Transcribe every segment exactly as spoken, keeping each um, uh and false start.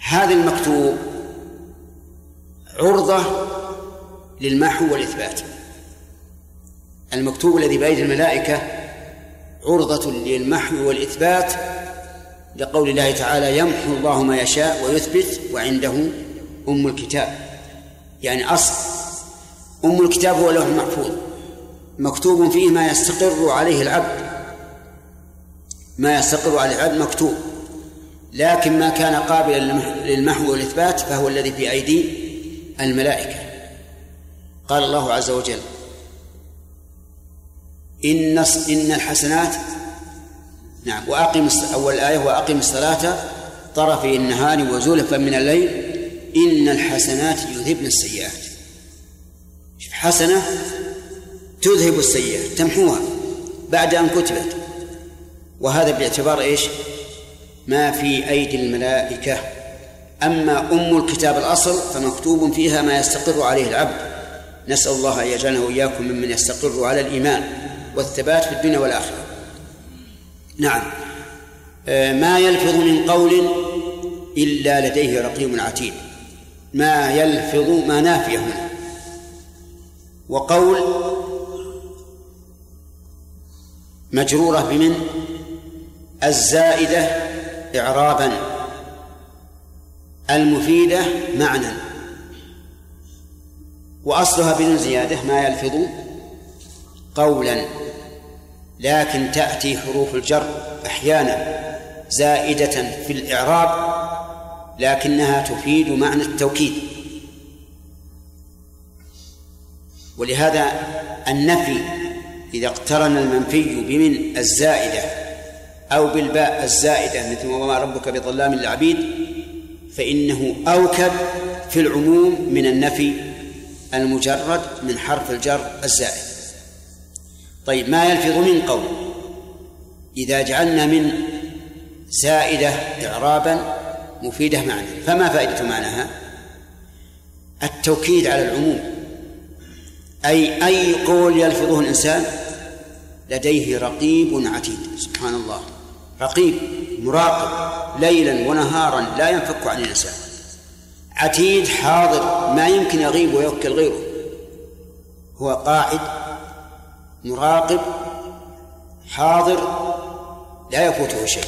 هذا المكتوب عرضة للمحو والإثبات. المكتوب الذي بأيدي الملائكة عرضة للمحو والإثبات، لقول الله تعالى: يمحو الله ما يشاء ويثبت وعنده أم الكتاب. يعني أصل أم الكتاب هو اللوح المحفوظ، مكتوب فيه ما يستقر عليه العبد، ما يستقر عليه العبد مكتوب، لكن ما كان قابلا للمحو والإثبات فهو الذي في أيدي الملائكة. قال الله عز وجل: إن إن الحسنات، نعم، وأقم أول الآية: وأقم الصلاة طرفي النهار وزلفا من الليل إن الحسنات يذهبن السيئات. حسنة تذهب السيئات، تمحوها بعد أن كتبت، وهذا باعتبار إيش؟ ما في أيدي الملائكة. أما أم الكتاب الأصل فمكتوب فيها ما يستقر عليه العبد. نسأل الله أن يجعلنا وإياكم ممن يستقر على الإيمان والثبات في الدنيا والآخرة. نعم. ما يلفظ من قول إلا لديه رقيب عتيد. ما يلفظ ما نافية هنا، وقول مجرورة بمن الزائدة إعرابا المفيدة معنى، وأصلها بدون زيادة ما يلفظ قولا، لكن تأتي حروف الجر أحيانا زائدة في الإعراب لكنها تفيد معنى التوكيد. ولهذا النفي إذا اقترن المنفي بمن الزائدة أو بالباء الزائدة مثل وما ربك بظلام للعبيد فإنه أوكد في العموم من النفي المجرد من حرف الجر الزائد. طيب، ما يلفظ من قول، إذا جعلنا من زائدة إعرابا مفيدة معنى، فما فائدة معناها؟ التوكيد على العموم، أي أي قول يلفظه الإنسان لديه رقيب عتيد. سبحان الله، رقيب مراقب ليلا ونهارا لا ينفك عن الإنسان، عتيد حاضر ما يمكن يغيب ويوكل غيره، هو قاعد مراقب حاضر لا يفوته شيء.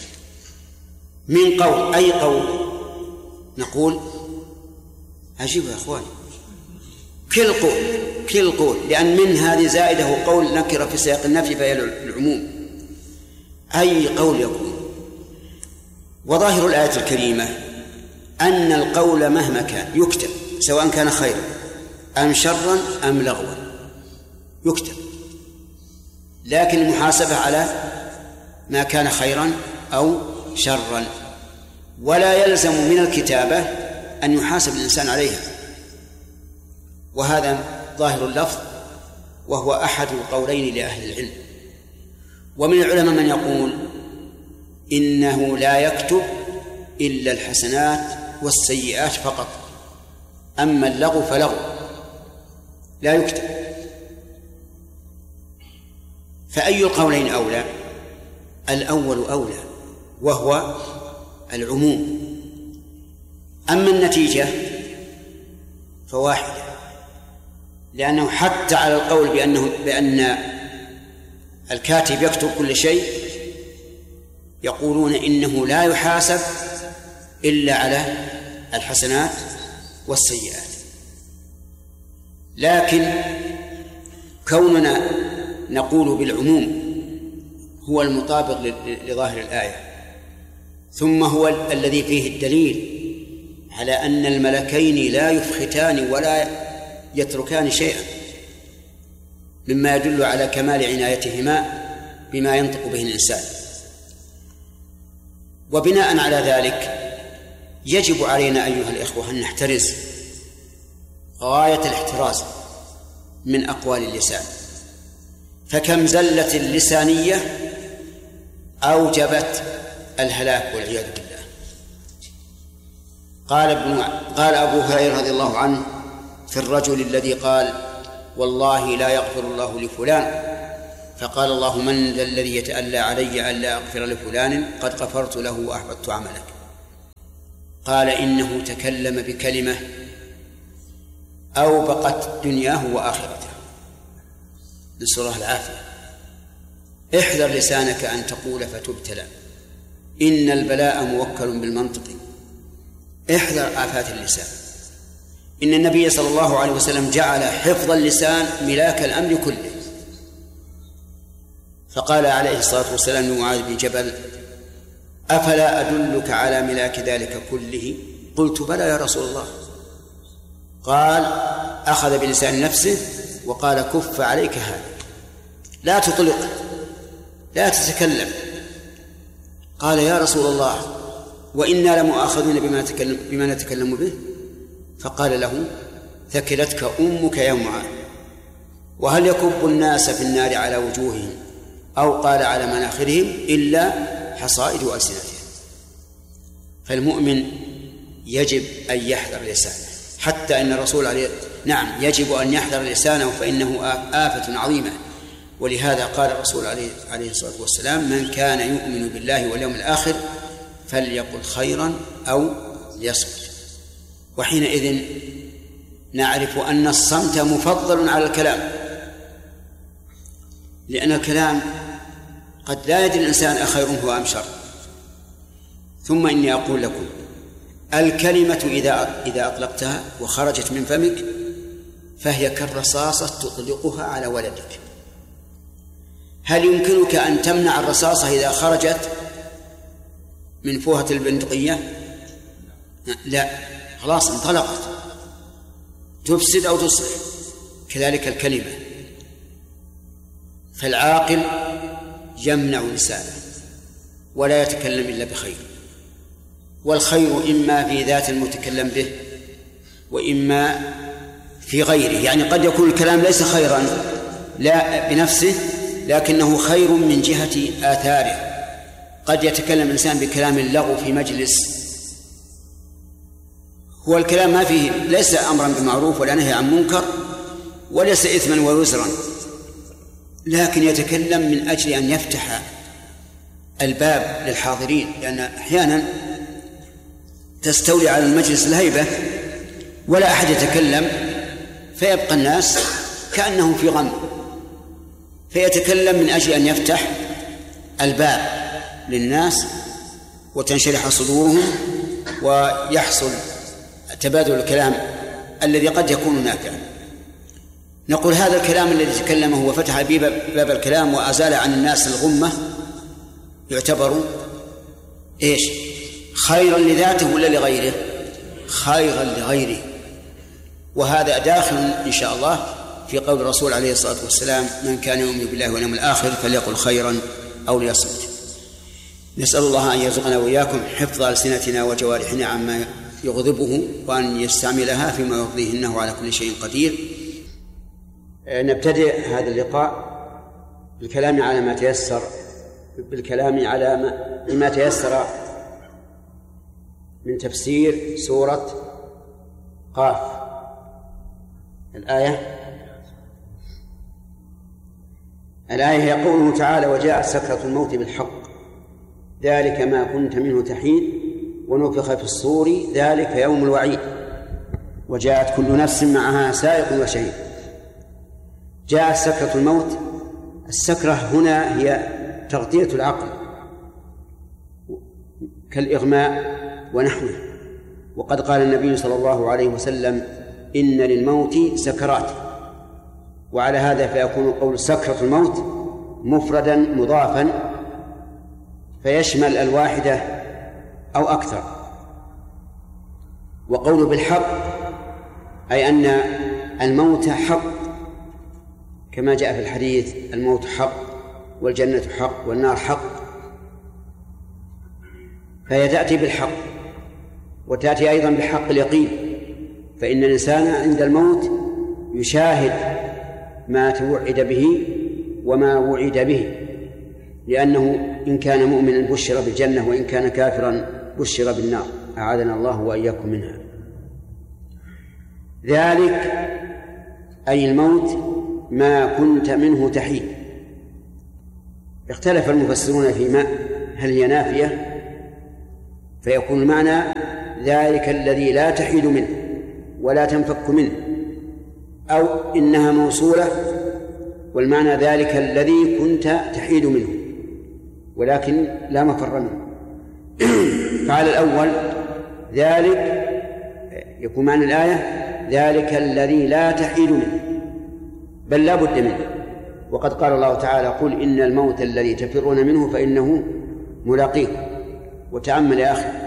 من قول، أي قول؟ نقول عجيب يا أخواني، كل قول كل قول، لأن من هذه زائدة وقول نكر في سياق النفي فهي العموم. أي قول يكون. وظاهر الآية الكريمة أن القول مهما كان يكتب، سواء كان خيرا أم شرا أم لغوا يكتب، لكن المحاسبة على ما كان خيرا أو شرا، ولا يلزم من الكتابة أن يحاسب الإنسان عليها. وهذا ظاهر اللفظ، وهو أحد القولين لأهل العلم. ومن العلماء من يقول إنه لا يكتب إلا الحسنات والسيئات فقط، أما اللغو فلغو لا يكتب. فأي القولين أولى؟ الأول أولى، وهو العموم. أما النتيجة فواحدة، لأنه حتى على القول بأنه بأن الكاتب يكتب كل شيء يقولون إنه لا يحاسب إلا على الحسنات والسيئات. لكن كوننا نقول بالعموم هو المطابق لظاهر الآية، ثم هو الذي فيه الدليل على أن الملكين لا يفختان ولا يتركان شيئا، مما يدل على كمال عنايتهما بما ينطق به الإنسان. وبناء على ذلك يجب علينا أيها الإخوة أن نحترز غاية الاحتراز من أقوال اللسان، فكم زلة اللسانية أوجبت الهلاك والعياذ بالله. قال ابن قال أبو هريرة رضي الله عنه في الرجل الذي قال والله لا يغفر الله لفلان، فقال الله من ذا الذي يتألى علي ألا أغفر لفلان قد غفرت له وأحبطت عملك. قال إنه تكلم بكلمة أوبقت دنياه وآخرته، نسأل الله العافية. احذر لسانك أن تقول فتبتلى، إن البلاء موكل بالمنطق. احذر آفات اللسان. إن النبي صلى الله عليه وسلم جعل حفظ اللسان ملاك الأمر كله، فقال عليه الصلاة والسلام لمعاذ بن جبل: أفلا أدلك على ملاك ذلك كله؟ قلت: بلى يا رسول الله. قال: أخذ بلسان نفسه وقال: كف عليك هذا، لا تطلق، لا تتكلم. قال: يا رسول الله، وإنا لمؤاخذون بما نتكلم, بما نتكلم به. فقال له: ثكلتك أمك يا معاذ، وهل يكب الناس في النار على وجوههم أو قال على مناخرهم إلا حصائد ألسنتهم. فالمؤمن يجب أن يحذر لسانه، حتى أن الرسول عليه نعم يجب أن يحذر لسانه فإنه آفة عظيمة. ولهذا قال الرسول عليه عليه الصلاة والسلام: من كان يؤمن بالله واليوم الآخر فليقل خيرا أو ليصمت. وحينئذ نعرف أن الصمت مفضل على الكلام، لأن الكلام قد لا يدري الإنسان أخير هو أم شر. ثم إني أقول لكم: الكلمة إذا إذا أطلقتها وخرجت من فمك فهي كالرصاصة تطلقها على ولدك. هل يمكنك أن تمنع الرصاصة إذا خرجت من فوهة البندقية؟ لا، خلاص انطلقت، تفسد أو تصلح. كذلك الكلمة. فالعاقل يمنع لسانه ولا يتكلم إلا بخير، والخير إما في ذات المتكلم به وإما في غيره. يعني قد يكون الكلام ليس خيرا لا بنفسه، لكنه خير من جهة آثاره. قد يتكلم الإنسان بكلام اللغو في مجلس، هو الكلام ما فيه ليس أمرا بمعروف ولا نهي عن منكر وليس إثما ووزرا، لكن يتكلم من أجل أن يفتح الباب للحاضرين، لأن أحيانا تستولي على المجلس الهيبة ولا أحد يتكلم، فيبقى الناس كأنهم في غم، فيتكلم من أجل أن يفتح الباب للناس وتنشرح صدورهم ويحصل تبادل الكلام الذي قد يكون نافعا. نقول هذا الكلام الذي تكلمه وفتح باب الكلام وأزال عن الناس الغمة يعتبر إيش؟ خيرا لذاته ولا لغيره؟ خيرا لغيره. وهذا داخل إن شاء الله في قول الرسول عليه الصلاة والسلام: من كان يؤمن بالله واليوم الآخر فليقل خيرا أو ليصمت. نسأل الله أن يرزقنا وإياكم حفظ ألسنتنا وجوارحنا عما يغضبه، وأن يستعملها فيما يرضيه، إنه على كل شيء قدير. نبتدئ هذا اللقاء بالكلام على ما تيسر بالكلام على ما, ما تيسر من تفسير سورة قاف. الآية الآية هي قوله تعالى: وجاءت سكرة الموت بالحق ذلك ما كنت منه تحيد ونفخ في الصور ذلك يوم الوعيد وجاءت كل نفس معها سائق وشهيد. جاءت سكرة الموت. السكرة هنا هي تغطية العقل كالإغماء ونحوه، وقد قال النبي صلى الله عليه وسلم: إن للموت سكرات. وعلى هذا فيكون قول سكرة الموت مفردا مضافا فيشمل الواحدة أو أكثر. وقول بالحق أي أن الموت حق، كما جاء في الحديث: الموت حق والجنة حق والنار حق. فهي تأتي بالحق وتأتي أيضا بحق اليقين، فإن الإنسان عند الموت يشاهد ما توعد به وما وعد به، لأنه إن كان مؤمنا بشر بالجنة وإن كان كافرا بشر بالنار، أعاذنا الله وإياكم منها. ذلك أي الموت ما كنت منه تحيد. اختلف المفسرون فيما هل هي نافية فيكون المعنى ذلك الذي لا تحيد منه ولا تنفك منه، أو إنها موصولة والمعنى ذلك الذي كنت تحيد منه ولكن لا مفر منه. فعلى الأول ذلك يكون معنى الآية ذلك الذي لا تحيد منه بل لا بد منه. وقد قال الله تعالى قل إن الموت الذي تفرون منه فإنه ملاقيكم. وتأمل يا أخي،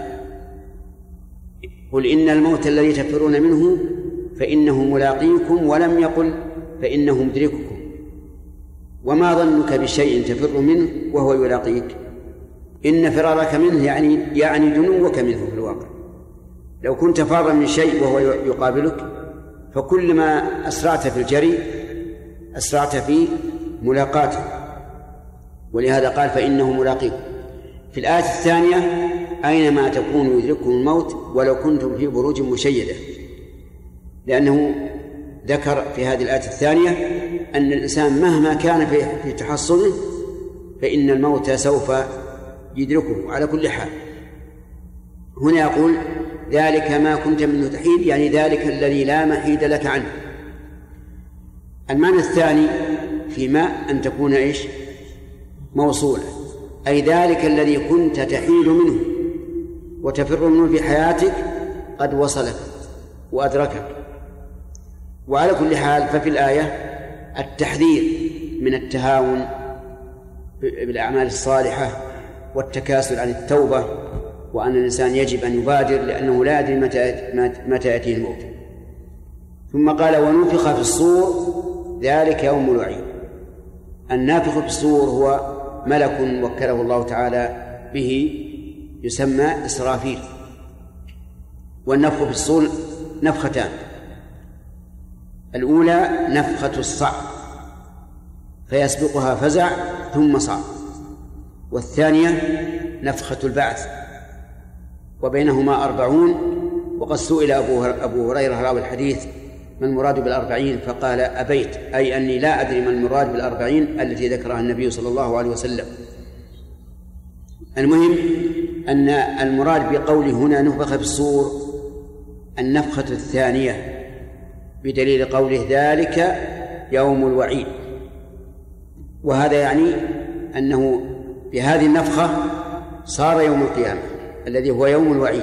قل إن الموت الذي تفرون منه فإنه ملاقيكم ولم يقل فإنه مدرككم. وما ظنك بشيء تفر منه وهو يلاقيك؟ إن فرارك منه يعني يعني دنوك منه في الواقع. لو كنت فارا من شيء وهو يقابلك فكلما أسرعت في الجري أسرعت في ملاقاته، ولهذا قال فإنه ملاقيكم. في الآية الثانية أينما تكونوا يدرككم الموت ولو كنتم في بروج مشيدة، لأنه ذكر في هذه الآية الثانية أن الإنسان مهما كان في تحصنه فإن الموت سوف يدركه على كل حال. هنا يقول ذلك ما كنت منه تحيد، يعني ذلك الذي لا محيد لك عنه. المعنى الثاني فيما أن تكون إيش؟ موصولة، أي ذلك الذي كنت تحيد منه وتفر منه في حياتك قد وصلك وأدركك. وعلى كل حال ففي الآية التحذير من التهاون بالأعمال الصالحة والتكاسل عن التوبة، وأن الإنسان يجب أن يبادر لأنه لا يدري متى يأتيه الموت. ثم قال ونفخ في الصور ذلك يوم الوعيد. النافخ في الصور هو ملك وكله الله تعالى به يسمى إسرافيل. والنفخ في الصور نفختان، الأولى نفخة الصعق فيسبقها فزع ثم صعق، والثانية نفخة البعث وبينهما أربعون. وقد سئل أبو هريرة راوي الحديث ما المراد بالأربعين فقال أبيت، أي أني لا أدري ما المراد بالأربعين التي ذكرها النبي صلى الله عليه وسلم. المهم أن المراد بقوله هنا نفخ في الصور النفخة الثانية، بدليل قوله ذلك يوم الوعيد. وهذا يعني أنه بهذه النفخة صار يوم القيامة الذي هو يوم الوعيد.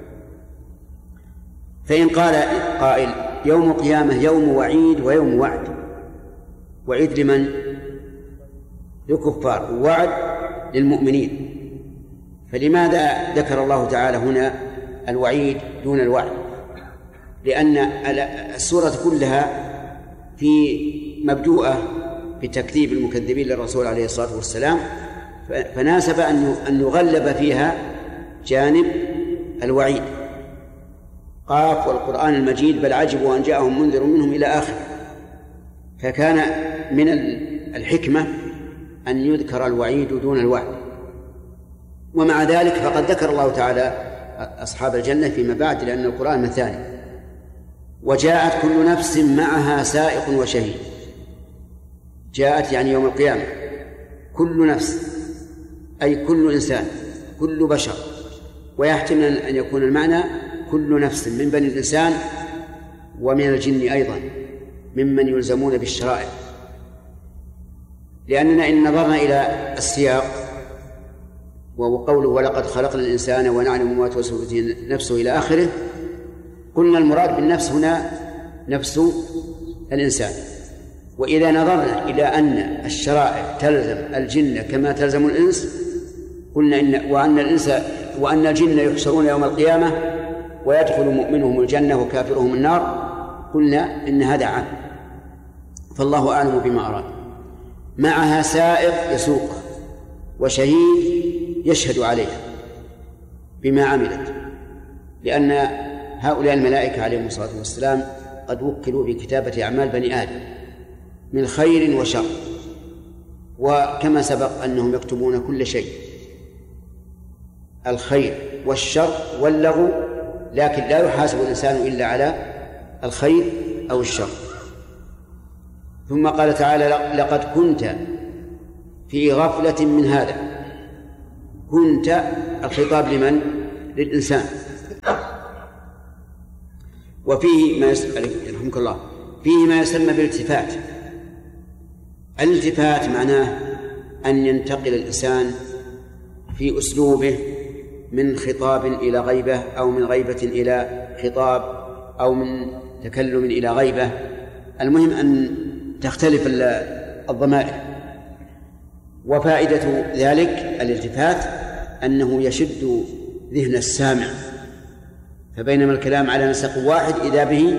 فإن قال قائل يوم القيامة يوم وعيد ويوم وعد، وعيد لمن؟ للكفار، ووعد للمؤمنين، فلماذا ذكر الله تعالى هنا الوعيد دون الوعد؟ لأن السورة كلها في مبدوءة بتكذيب المكذبين للرسول عليه الصلاة والسلام، فناسب أن يغلب فيها جانب الوعيد. قاف والقرآن المجيد بل عجبوا أن جاءهم منذر منهم إلى آخر. فكان من الحكمة أن يذكر الوعيد دون الوعد. ومع ذلك فقد ذكر الله تعالى أصحاب الجنة فيما بعد، لأن القرآن مثاني. وجاءت كل نفس معها سائق وشهيد. جاءت يعني يوم القيامة كل نفس أي كل إنسان، كل بشر، ويحتمل أن يكون المعنى كل نفس من بني الإنسان ومن الجن أيضا ممن يلزمون بالشرائع. لأننا إن نظرنا إلى السياق وقوله ولقد خلقنا الإنسان ونعلم ما توسوس به نفسه إلى آخره، قلنا المراد بالنفس هنا نفس الإنسان. وإذا نظرنا إلى أن الشرائع تلزم الجن كما تلزم الإنس، قلنا إن وأن الإنس وأن الجن يحشرون يوم القيامة ويدخل مؤمنهم الجنة وكافرهم النار، قلنا إن هذا عام، فالله أعلم بما أراد. معها سائق يسوقها وشهيد يشهد عليها بما عملت، لأن هؤلاء الملائكة عليهم الصلاة والسلام قد وكلوا بكتابة أعمال بني آدم من خير وشر، وكما سبق أنهم يكتبون كل شيء، الخير والشر واللغو، لكن لا يحاسب الإنسان إلا على الخير أو الشر. ثم قال تعالى لقد كنت في غفلة من هذا. كنت الخطاب لمن؟ للإنسان. وفيه ما يسمى رحمك الله فيه ما يسمى بالالتفات. الالتفات معناه أن ينتقل الإنسان في أسلوبه من خطاب إلى غيبة، أو من غيبة إلى خطاب، أو من تكلم إلى غيبة، المهم أن تختلف الضمائر. وفائدة ذلك الالتفات أنه يشد ذهن السامع، فبينما الكلام على نسق واحد إذا به